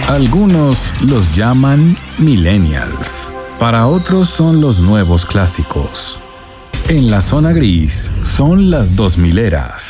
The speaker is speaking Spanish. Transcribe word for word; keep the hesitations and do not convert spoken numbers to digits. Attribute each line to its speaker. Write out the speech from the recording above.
Speaker 1: Algunos los llaman millennials. Para otros son los nuevos clásicos. En la zona gris son las dos mileras.